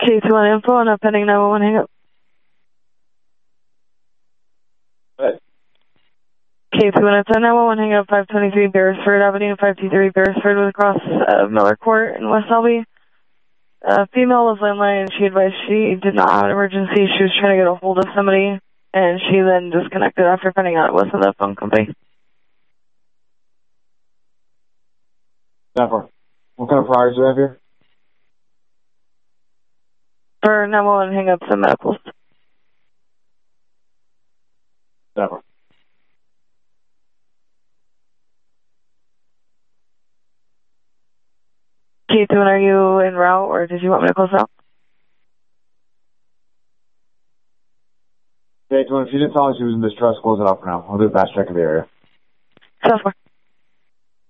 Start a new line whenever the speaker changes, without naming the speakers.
K21 info and a pending 911 hang up.
What?
K21 info 911 hang up 523 Beresford Avenue, 523 Beresford was across Miller Court in West Selby. Female was landline and she advised she did not have an emergency. She was trying to get a hold of somebody and she then disconnected after finding out it wasn't the phone company.
Never. What kind of priors do we have here?
For 911 hang ups and medicals.
Never.
K21, are you en route or did you want me to close out?
K21, if you didn't tell me she was in distress, close it out for now. I'll do a fast check of the area.
10-4.